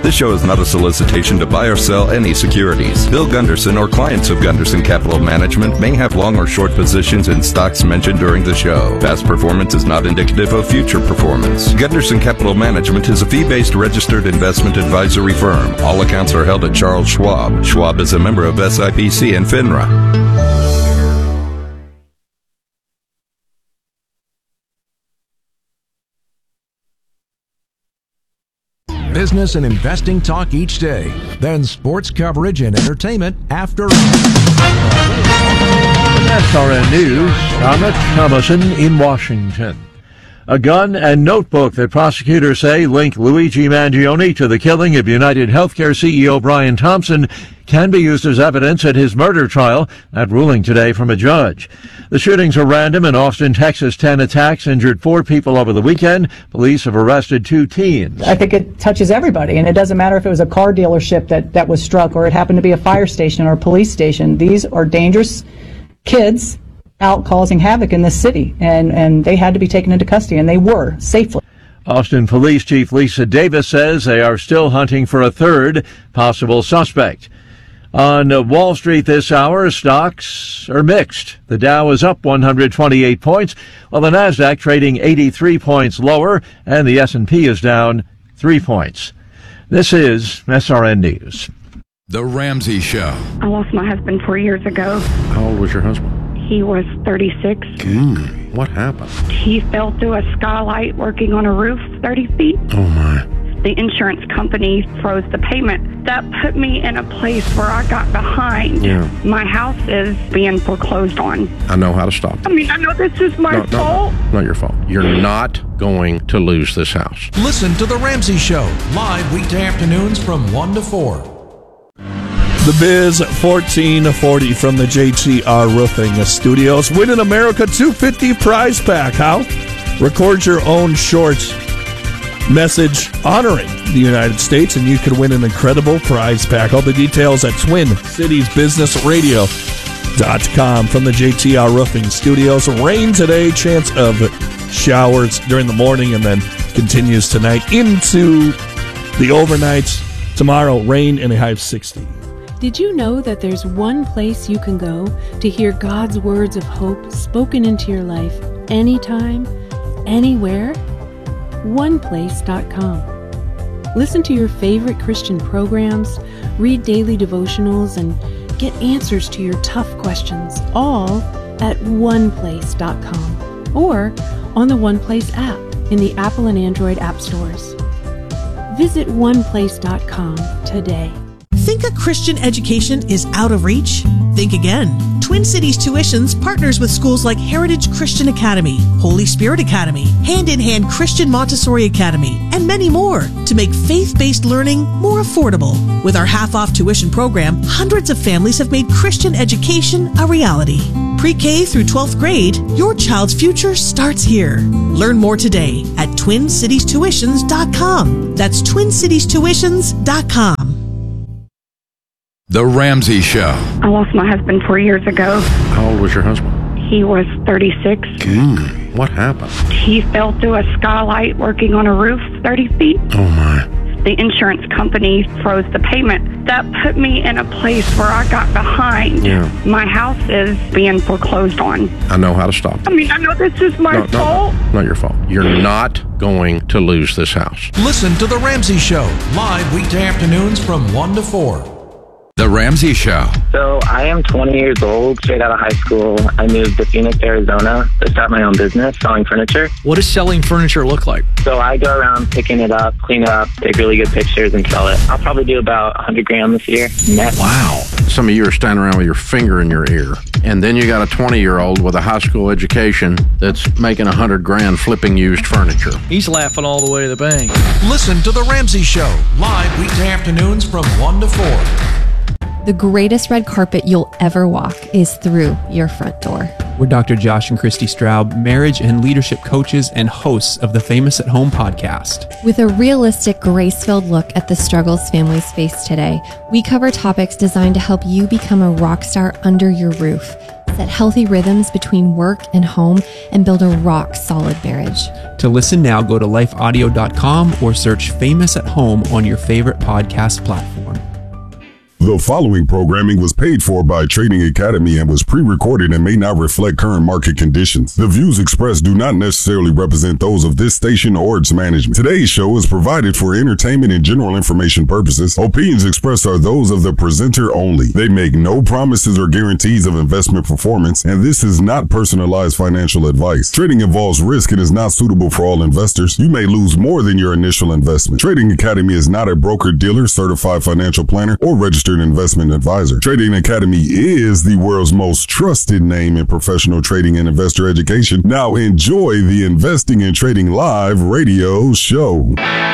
This show is not a solicitation to buy or sell any securities. Bill Gunderson or clients of Gunderson Capital Management may have long or short positions in stocks mentioned during the show. Past performance is not indicative of future performance. Gunderson Capital Management is a fee-based registered investment advisory firm. All accounts are held at Charles Schwab. Schwab is a member of SIPC and FINRA. Business and investing talk each day. Then sports coverage and entertainment after. SRN News, I'm Rich Thomason in Washington. A gun and notebook that prosecutors say link Luigi Mangione to the killing of United Healthcare CEO Brian Thompson can be used as evidence at his murder trial. That ruling today from a judge. The shootings are random. In Austin, Texas, 10 attacks injured 4 people over the weekend. Police have arrested 2 teens. I think it touches everybody, and it doesn't matter if it was a car dealership that was struck or it happened to be a fire station or a police station. These are dangerous kids out causing havoc in this city, and they had to be taken into custody, and they were safely. Austin Police Chief Lisa Davis says they are still hunting for a third possible suspect. On Wall Street this hour, stocks are mixed. The Dow is up 128 points, while the Nasdaq trading 83 points lower, and the S&P is down 3 points. This is SRN News. The Ramsey Show. I lost my husband 4 years ago. How old was your husband? He was 36. What happened? He fell through a skylight working on a roof 30 feet. Oh, my. The insurance company froze the payment. That put me in a place where I got behind. Yeah. My house is being foreclosed on. I know how to stop it. I mean, I know this is my fault. No, not your fault. You're not going to lose this house. Listen to The Ramsey Show, live weekday afternoons from 1 to 4. The Biz 1440 from the JTR Roofing Studios. Win an America 250 prize pack. How? Record your own short message honoring the United States, and you could win an incredible prize pack. All the details at TwinCitiesBusinessRadio.com from the JTR Roofing Studios. Rain today, chance of showers during the morning, and then continues tonight into the overnight. Tomorrow, rain and a high of 60. Did you know that there's one place you can go to hear God's words of hope spoken into your life anytime, anywhere? OnePlace.com. Listen to your favorite Christian programs, read daily devotionals, and get answers to your tough questions, all at OnePlace.com or on the OnePlace app in the Apple and Android app stores. Visit OnePlace.com today. Think a Christian education is out of reach? Think again. Twin Cities Tuitions partners with schools like Heritage Christian Academy, Holy Spirit Academy, Hand in Hand Christian Montessori Academy, and many more to make faith-based learning more affordable. With our half-off tuition program, hundreds of families have made Christian education a reality. Pre-K through 12th grade, your child's future starts here. Learn more today at TwinCitiesTuitions.com. That's TwinCitiesTuitions.com. The Ramsey Show. I lost my husband 4 years ago. How old was your husband? He was 36. What happened? He fell through a skylight working on a roof 30 feet. Oh, my. The insurance company froze the payment. That put me in a place where I got behind. Yeah. My house is being foreclosed on. I know how to stop it. I mean, I know this is my fault. Not your fault. You're not going to lose this house. Listen to The Ramsey Show, live weekday afternoons from 1 to 4. The Ramsey Show. So I am 20 years old, straight out of high school. I moved to Phoenix, Arizona to start my own business, selling furniture. What does selling furniture look like? So I go around picking it up, clean it up, take really good pictures, and sell it. I'll probably do about $100,000 this year net. Wow. Some of you are standing around with your finger in your ear. And then you got a 20-year-old with a high school education that's making $100,000 flipping used furniture. He's laughing all the way to the bank. Listen to The Ramsey Show, live weekday afternoons from 1 to 4. The greatest red carpet you'll ever walk is through your front door. We're Dr. Josh and Christy Straub, marriage and leadership coaches and hosts of the Famous at Home podcast. With a realistic, grace-filled look at the struggles families face today, we cover topics designed to help you become a rock star under your roof, set healthy rhythms between work and home, and build a rock-solid marriage. To listen now, go to lifeaudio.com or search Famous at Home on your favorite podcast platform. The following programming was paid for by Trading Academy and was pre-recorded and may not reflect current market conditions. The views expressed do not necessarily represent those of this station or its management. Today's show is provided for entertainment and general information purposes. Opinions expressed are those of the presenter only. They make no promises or guarantees of investment performance, and this is not personalized financial advice. Trading involves risk and is not suitable for all investors. You may lose more than your initial investment. Trading Academy is not a broker-dealer, certified financial planner, or registered investment advisor. Trading Academy is the world's most trusted name in professional trading and investor education. Now enjoy the Investing and Trading Live radio show.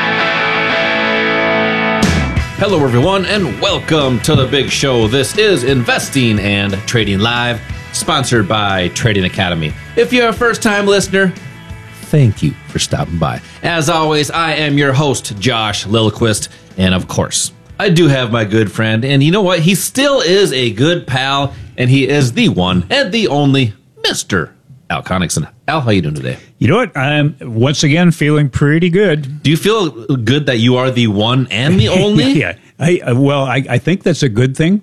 Hello everyone and welcome to the big show. This is Investing and Trading Live, sponsored by Trading Academy. If you're a first-time listener, thank you for stopping by. As always, I am your host, Josh Lillquist, and of course, I do have my good friend, and you know what? He still is a good pal, and he is the one and the only Mr. Al Connickson. Al, how you doing today? You know what? I'm once again feeling pretty good. Do you feel good that you are the one and the only? Yeah. I think that's a good thing.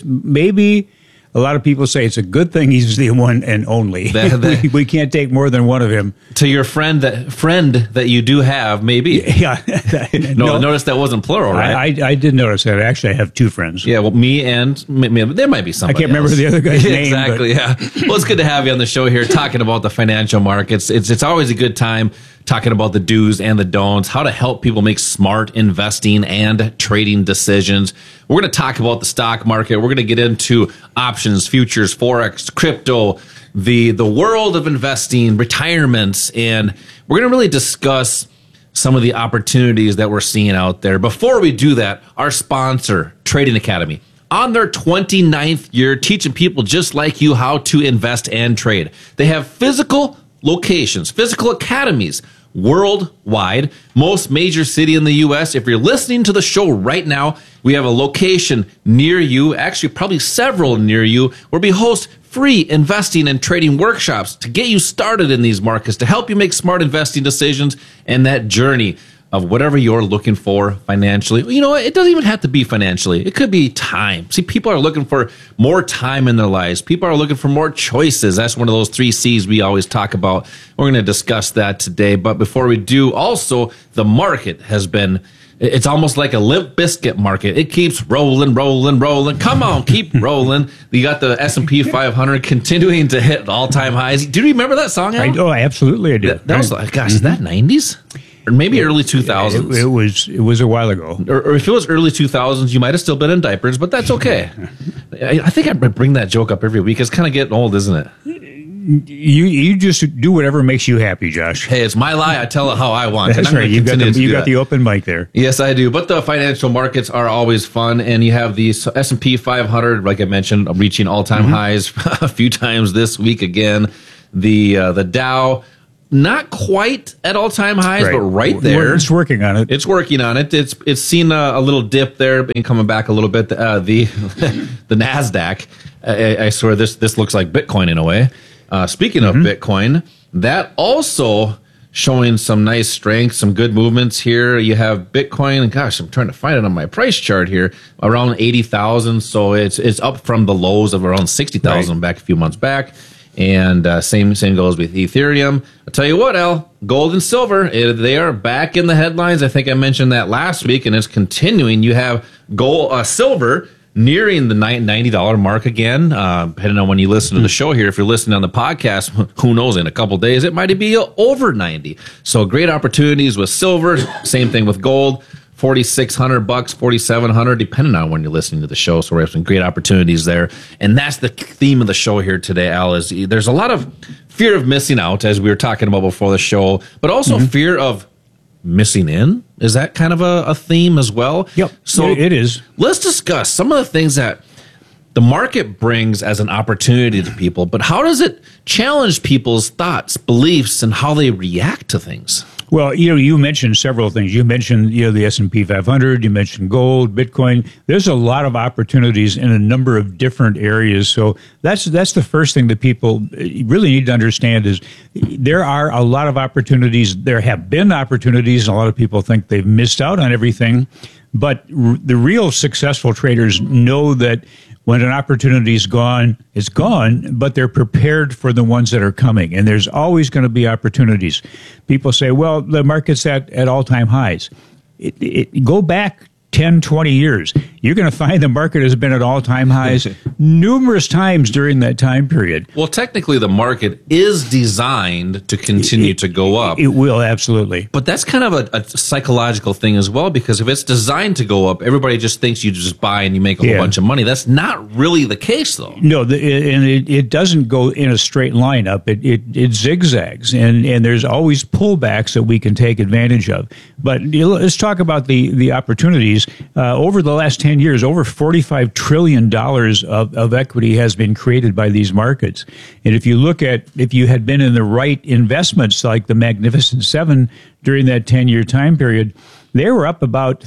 Maybe a lot of people say it's a good thing he's the one and only. We can't take more than one of him. To your friend that you do have, maybe. Yeah. No, notice that wasn't plural, right? I did notice that. Actually, I have two friends. Yeah, well, me and there might be somebody I can't remember the other guy's name. Exactly, yeah. Well, it's good to have you on the show here talking about the financial markets. It's always a good time talking about the do's and the don'ts, how to help people make smart investing and trading decisions. We're going to talk about the stock market. We're going to get into options, futures, forex, crypto, the world of investing, retirements, and we're going to really discuss some of the opportunities that we're seeing out there. Before we do that, our sponsor, Trading Academy, on their 29th year, teaching people just like you how to invest and trade. They have physical locations, physical academies worldwide, most major city in the U.S. If you're listening to the show right now, we have a location near you, actually probably several near you, where we host free investing and trading workshops to get you started in these markets, to help you make smart investing decisions and that journey of whatever you're looking for financially. You know what? It doesn't even have to be financially. It could be time. See, people are looking for more time in their lives. People are looking for more choices. That's one of those 3 C's we always talk about. We're going to discuss that today. But before we do, also, the market has been, it's almost like a Limp Biscuit market. It keeps rolling. Come on, keep rolling. You got the S&P 500 continuing to hit all-time highs. Do you remember that song, Al? Absolutely I do. That was like, gosh, is that 90s? Or maybe early 2000s. It was a while ago. Or if it was early 2000s, you might have still been in diapers, but that's okay. I think I bring that joke up every week. It's kind of getting old, isn't it? You just do whatever makes you happy, Josh. Hey, it's my lie. I tell it how I want. That's right. You got the open mic there. Yes, I do. But the financial markets are always fun, and you have the S&P 500, like I mentioned, reaching all-time highs a few times this week again. The Dow, not quite at all-time highs, but right there. It's working on it. It's working on it. It's seen a little dip there and coming back a little bit. The NASDAQ, I swear this looks like Bitcoin in a way. Speaking of Bitcoin, that also showing some nice strength, some good movements here. You have Bitcoin, and gosh, I'm trying to find it on my price chart here, around 80,000. So it's up from the lows of around 60,000 back a few months back. And same goes with Ethereum. I'll tell you what, Al, gold and silver, they are back in the headlines. I think I mentioned that last week, and it's continuing. You have silver nearing the $90 mark again, depending on when you listen to the show here. If you're listening on the podcast, who knows, in a couple days, it might be over 90. So great opportunities with silver. Same thing with gold. $4,600, $4,700, depending on when you're listening to the show. So we have some great opportunities there. And that's the theme of the show here today, Al, is there's a lot of fear of missing out, as we were talking about before the show, but also fear of missing in. Is that kind of a theme as well? Yep, so it is. Let's discuss some of the things that the market brings as an opportunity to people, but how does it challenge people's thoughts, beliefs, and how they react to things? Well, you mentioned several things. You mentioned, the S&P 500, you mentioned gold, Bitcoin. There's a lot of opportunities in a number of different areas. So that's the first thing that people really need to understand is there are a lot of opportunities. There have been opportunities, and a lot of people think they've missed out on everything. But the real successful traders know that when an opportunity is gone, it's gone, but they're prepared for the ones that are coming. And there's always going to be opportunities. People say, well, the market's at all-time highs. Go back 10, 20 years. You're going to find the market has been at all-time highs numerous times during that time period. Well, technically, the market is designed to continue to go up. It will, absolutely. But that's kind of a psychological thing as well, because if it's designed to go up, everybody just thinks you just buy and you make a whole bunch of money. That's not really the case, though. No, and it doesn't go in a straight line up. It zigzags, and there's always pullbacks that we can take advantage of. But let's talk about the opportunities. Over the last 10 years, over $45 trillion of equity has been created by these markets. And if you had been in the right investments like the Magnificent Seven during that 10-year time period, they were up about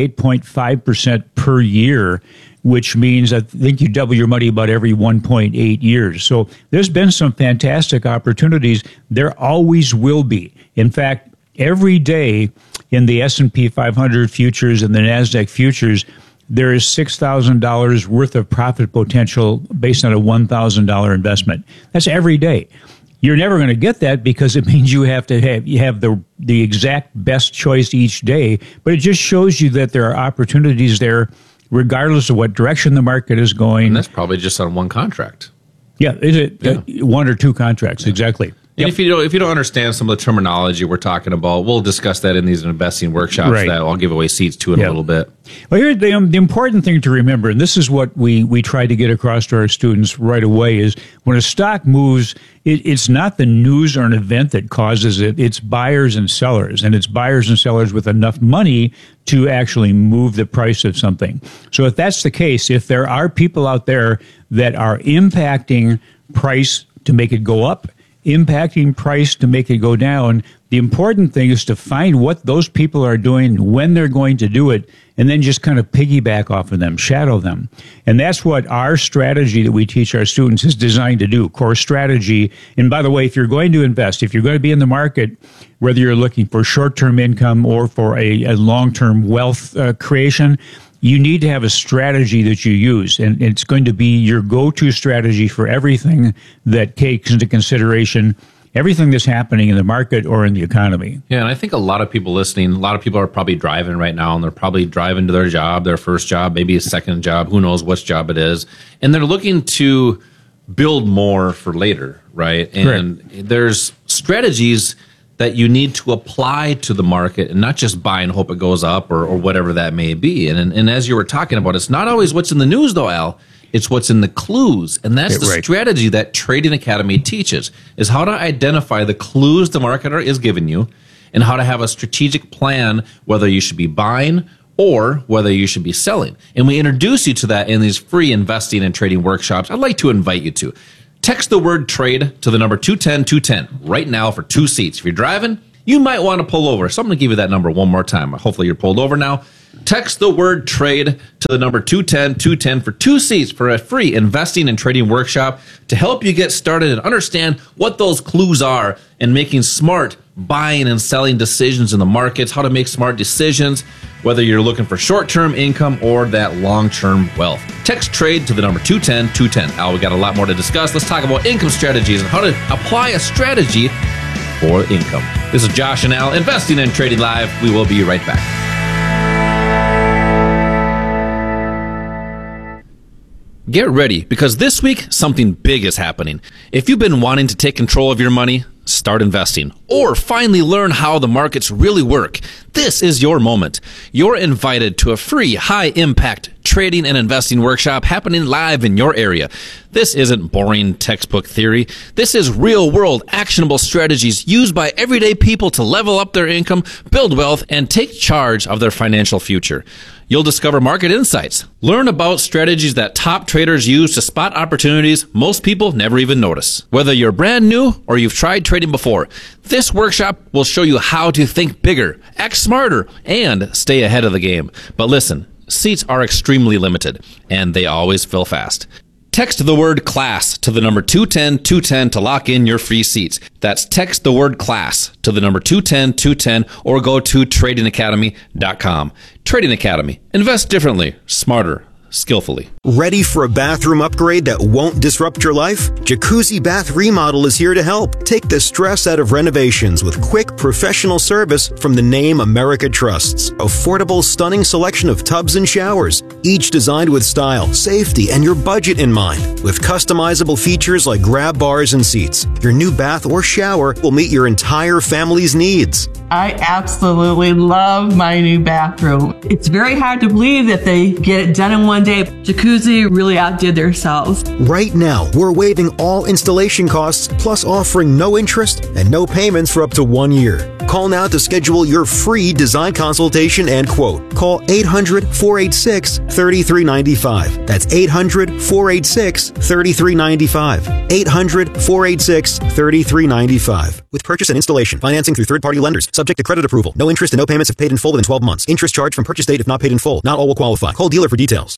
38.5% per year, which means I think you double your money about every 1.8 years. So there's been some fantastic opportunities. There always will be. In fact, every day in the S&P 500 futures and the NASDAQ futures, there is $6,000 worth of profit potential based on a $1,000 investment. That's every day. You're never going to get that because it means you have the exact best choice each day, but it just shows you that there are opportunities there regardless of what direction the market is going. And that's probably just on one contract. Yeah, one or two contracts, exactly. And if you don't understand some of the terminology we're talking about, we'll discuss that in these investing workshops that I'll give away seats to in a little bit. Well, here's the important thing to remember, and this is what we try to get across to our students right away, is when a stock moves, it's not the news or an event that causes it. It's buyers and sellers, and it's buyers and sellers with enough money to actually move the price of something. So if that's the case, if there are people out there that are impacting price to make it go up, impacting price to make it go down, the important thing is to find what those people are doing, when they're going to do it, and then just kind of piggyback off of them, shadow them. And that's what our strategy that we teach our students is designed to do, core strategy. And by the way, if you're going to invest, if you're going to be in the market, whether you're looking for short-term income or for a long-term wealth creation, you need to have a strategy that you use, and it's going to be your go-to strategy for everything that takes into consideration everything that's happening in the market or in the economy. Yeah, and I think a lot of people listening, a lot of people are probably driving right now, and they're probably driving to their job, their first job, maybe a second job, who knows which job it is, and they're looking to build more for later, right? And there's strategies that you need to apply to the market and not just buy and hope it goes up or whatever that may be. And as you were talking about, it's not always what's in the news, though, Al. It's what's in the clues. And that's the strategy that Trading Academy teaches, is how to identify the clues the market is giving you and how to have a strategic plan, whether you should be buying or whether you should be selling. And we introduce you to that in these free investing and trading workshops I'd like to invite you to. Text the word trade to the number 210-210 right now for 2 seats. If you're driving, you might want to pull over. So I'm going to give you that number one more time. Hopefully you're pulled over now. Text the word trade to the number 210-210 for 2 seats for a free investing and trading workshop to help you get started and understand what those clues are and making smart buying and selling decisions in the markets, how to make smart decisions, whether you're looking for short-term income or that long-term wealth. Text trade to the number 210-210. Al, we got a lot more to discuss. Let's talk about income strategies and how to apply a strategy for income. This is Josh and Al, Investing and Trading Live. We will be right back. Get ready, because this week, something big is happening. If you've been wanting to take control of your money, start investing, or finally learn how the markets really work, this is your moment. You're invited to a free high-impact trading and investing workshop happening live in your area. This isn't boring textbook theory. This is real-world, actionable strategies used by everyday people to level up their income, build wealth, and take charge of their financial future. You'll discover market insights, learn about strategies that top traders use to spot opportunities most people never even notice. Whether you're brand new or you've tried trading before, this workshop will show you how to think bigger, act smarter, and stay ahead of the game. But listen, seats are extremely limited, and they always fill fast. Text the word CLASS to the number 210-210 to lock in your free seats. That's text the word CLASS to the number 210-210 or go to tradingacademy.com. Trading Academy. Invest differently, smarter, skillfully. Ready for a bathroom upgrade that won't disrupt your life? Jacuzzi Bath Remodel is here to help. Take the stress out of renovations with quick, professional service from the name America trusts. Affordable, stunning selection of tubs and showers, each designed with style, safety, and your budget in mind. With customizable features like grab bars and seats, your new bath or shower will meet your entire family's needs. I absolutely love my new bathroom. It's very hard to believe that they get it done in one day. Jacuzzi really outdid themselves. Right now, we're waiving all installation costs, plus offering no interest and no payments for up to 1 year. Call now to schedule your free design consultation and quote. Call 800-486-3395. That's 800-486-3395. 800-486-3395. With purchase and installation, financing through third-party lenders, subject to credit approval. No interest and no payments if paid in full within 12 months. Interest charged from purchase date if not paid in full. Not all will qualify. Call dealer for details.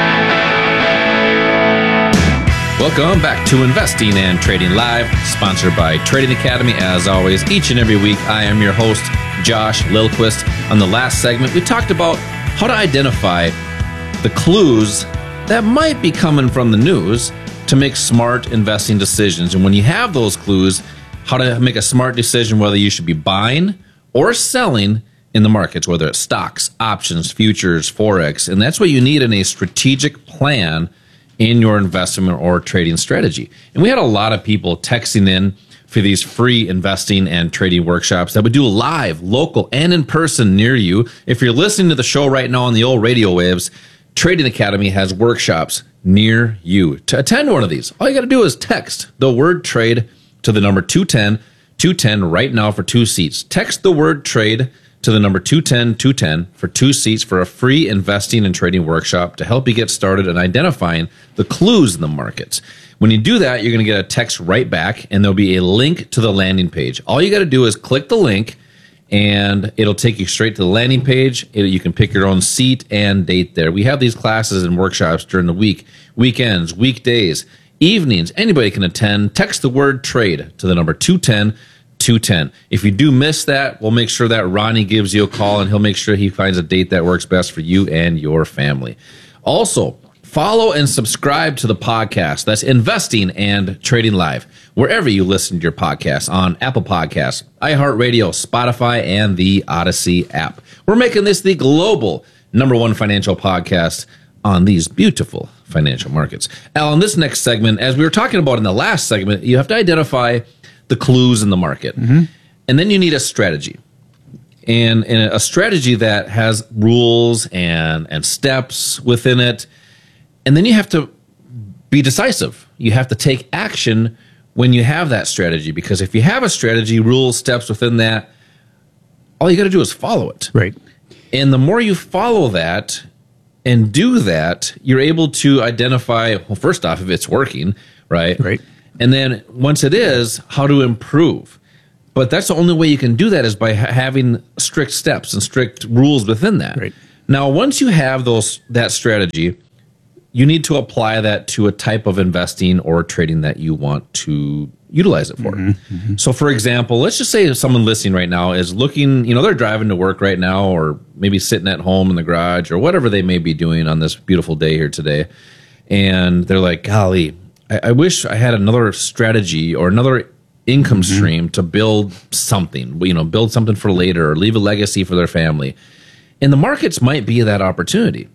Welcome back to Investing and Trading Live, sponsored by Trading Academy. As always, each and every week, I am your host, Josh Lilquist. On the last segment, we talked about how to identify the clues that might be coming from the news to make smart investing decisions. And when you have those clues, how to make a smart decision whether you should be buying or selling in the markets, whether it's stocks, options, futures, Forex. And that's what you need in a strategic plan in your investment or trading strategy. And we had a lot of people texting in for these free investing and trading workshops that we do live, local, and in person near you. If you're listening to the show right now on the old radio waves, Trading Academy has workshops near you. To attend one of these, all you got to do is text the word trade to the number 210-210 right now for 2 seats. Text the word trade to the number 210-210 for 2 seats for a free investing and trading workshop to help you get started in identifying the clues in the markets. When you do that, you're going to get a text right back, and there'll be a link to the landing page. All you got to do is click the link, and it'll take you straight to the landing page. You can pick your own seat and date there. We have these classes and workshops during the week, weekends, weekdays, evenings. Anybody can attend. Text the word trade to the number 210-210. If you do miss that, we'll make sure that Ronnie gives you a call, and he'll make sure he finds a date that works best for you and your family. Also, follow and subscribe to the podcast. That's Investing and Trading Live, wherever you listen to your podcasts, on Apple Podcasts, iHeartRadio, Spotify, and the Odyssey app. We're making this the global #1 financial podcast on these beautiful financial markets. Al, in this next segment, as we were talking about in the last segment, you have to identify the clues in the market. And then you need a strategy. And a strategy that has rules and steps within it. And then you have to be decisive. You have to take action when you have that strategy. Because if you have a strategy, rules, steps within that, all you got to do is follow it. Right. And the more you follow that and do that, you're able to identify, well, first off, if it's working, right? Right. And then once it is, how to improve. But that's the only way you can do that is by having strict steps and strict rules within that. Right. Now, once you have that strategy, you need to apply that to a type of investing or trading that you want to utilize it for. So, for example, let's just say someone listening right now is looking, they're driving to work right now, or maybe sitting at home in the garage, or whatever they may be doing on this beautiful day here today. And they're like, golly, I wish I had another strategy or another income stream to build something, build something for later or leave a legacy for their family. And the markets might be that opportunity.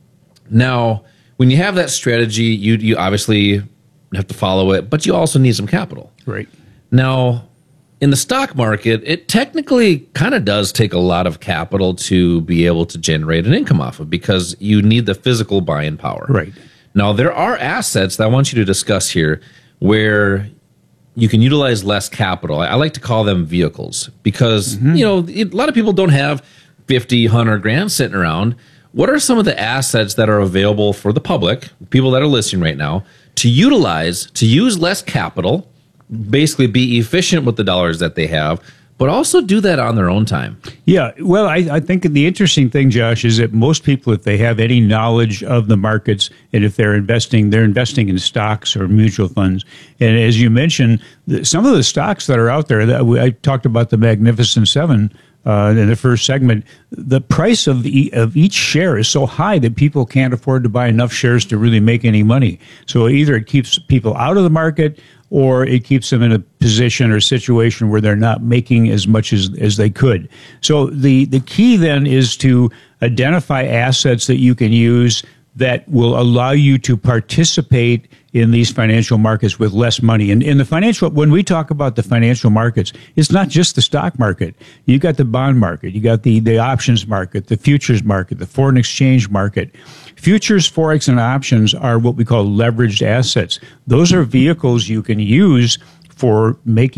Now, when you have that strategy, you obviously have to follow it, but you also need some capital. Right. Now, in the stock market, it technically kind of does take a lot of capital to be able to generate an income off of, because you need the physical buying power. Right. Now, there are assets that I want you to discuss here where you can utilize less capital. I like to call them vehicles because, a lot of people don't have 50, 100 grand sitting around. What are some of the assets that are available for the public, people that are listening right now, to use less capital, basically be efficient with the dollars that they have, but also do that on their own time? Yeah, well, I think the interesting thing, Josh, is that most people, if they have any knowledge of the markets, and if they're investing in stocks or mutual funds. And as you mentioned, some of the stocks that are out there, I talked about the Magnificent Seven in the first segment, the price of each share is so high that people can't afford to buy enough shares to really make any money. So either it keeps people out of the market, or it keeps them in a position or situation where they're not making as much as they could. So the key then is to identify assets that you can use that will allow you to participate in these financial markets with less money. And in the financial, when we talk about the financial markets, it's not just the stock market. You got the bond market, you got the options market, the futures market, the foreign exchange market. Futures, forex, and options are what we call leveraged assets. Those are vehicles you can use for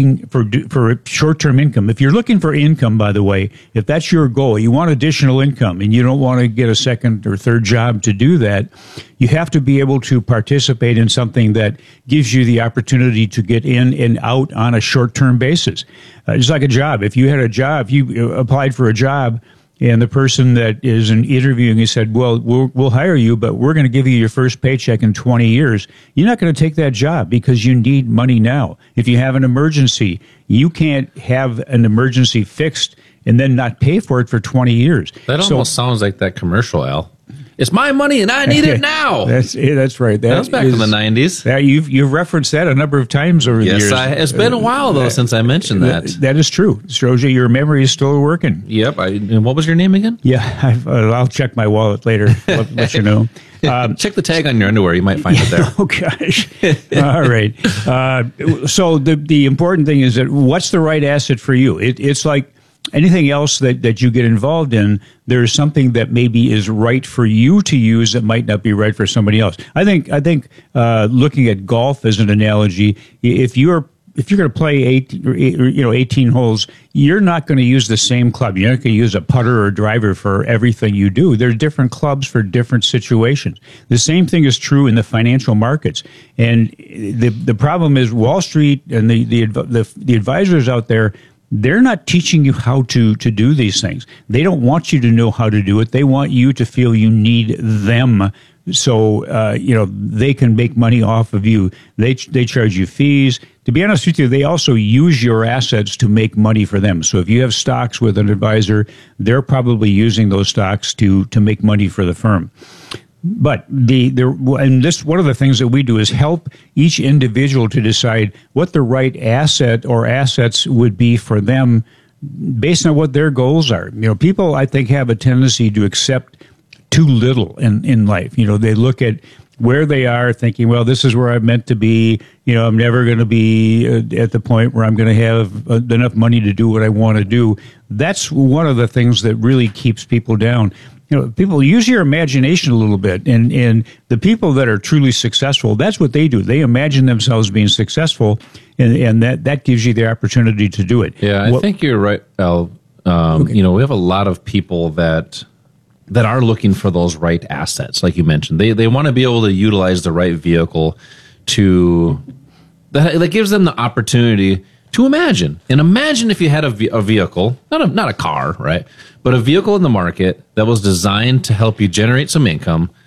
short-term income. If you're looking for income, by the way, if that's your goal, you want additional income and you don't want to get a second or third job to do that, you have to be able to participate in something that gives you the opportunity to get in and out on a short-term basis. It's like a job. If you had a job, you applied for a job, and the person that is interviewing you said, well, we'll hire you, but we're going to give you your first paycheck in 20 years. You're not going to take that job because you need money now. If you have an emergency, you can't have an emergency fixed and then not pay for it for 20 years. That almost sounds like that commercial, Al. It's my money and I need it now. That's right. That was back in the 90s. You've referenced that a number of times over the years. Yes, it's been a while, though, since I mentioned that. That is true. It shows you your memory is still working. Yep. And what was your name again? Yeah, I'll check my wallet later. Let you know. Check the tag on your underwear. You might find it there. Oh, gosh. All right. So the important thing is that what's the right asset for you? It's like anything else that you get involved in, there's something that maybe is right for you to use that might not be right for somebody else. I think looking at golf as an analogy, if you're going to play 18 holes, you're not going to use the same club. You're not going to use a putter or driver for everything you do. There's different clubs for different situations. The same thing is true in the financial markets. And the problem is Wall Street and the advisors out there, they're not teaching you how to do these things. They don't want you to know how to do it. They want you to feel you need them so they can make money off of you. They charge you fees. To be honest with you, they also use your assets to make money for them. So if you have stocks with an advisor, they're probably using those stocks to make money for the firm. But one of the things that we do is help each individual to decide what the right asset or assets would be for them based on what their goals are. People, I think, have a tendency to accept too little in life. They look at where they are thinking, well, this is where I'm meant to be. I'm never going to be at the point where I'm going to have enough money to do what I want to do. That's one of the things that really keeps people down. People use your imagination a little bit, and the people that are truly successful, that's what they do. They imagine themselves being successful, and that gives you the opportunity to do it. Yeah, I think you're right, Al. Okay. We have a lot of people that are looking for those right assets, like you mentioned. They want to be able to utilize the right vehicle that gives them the opportunity to imagine. And imagine if you had a vehicle, not a car, right? But a vehicle in the market that was designed to help you generate some income